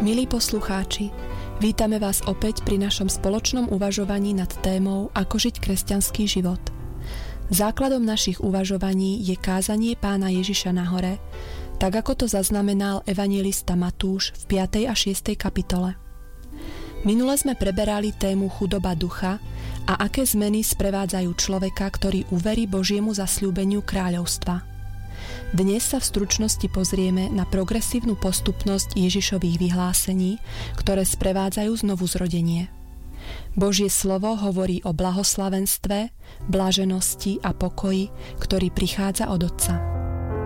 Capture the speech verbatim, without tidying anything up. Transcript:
Milí poslucháči, vítame vás opäť pri našom spoločnom uvažovaní nad témou Ako žiť kresťanský život. Základom našich uvažovaní je kázanie Pána Ježiša na hore, tak ako to zaznamenal evanjelista Matúš v piatej a šiestej kapitole. Minule sme preberali tému chudoba ducha a aké zmeny sprevádzajú človeka, ktorý uverí Božiemu zasľúbeniu kráľovstva. Dnes sa v stručnosti pozrieme na progresívnu postupnosť Ježišových vyhlásení, ktoré sprevádzajú znovuzrodenie. Božie slovo hovorí o blahoslavenstve, blaženosti a pokoji, ktorý prichádza od Otca.